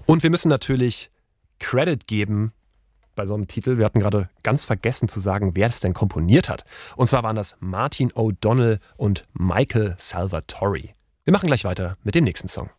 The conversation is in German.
Und wir müssen natürlich Credit geben bei so einem Titel. Wir hatten gerade ganz vergessen zu sagen, wer das denn komponiert hat. Und zwar waren das Martin O'Donnell und Michael Salvatore. Wir machen gleich weiter mit dem nächsten Song.